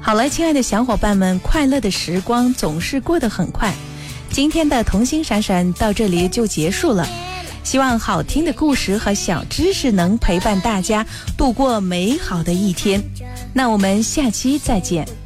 好了，亲爱的小伙伴们，快乐的时光总是过得很快，今天的童心闪闪到这里就结束了。希望好听的故事和小知识能陪伴大家度过美好的一天。那我们下期再见。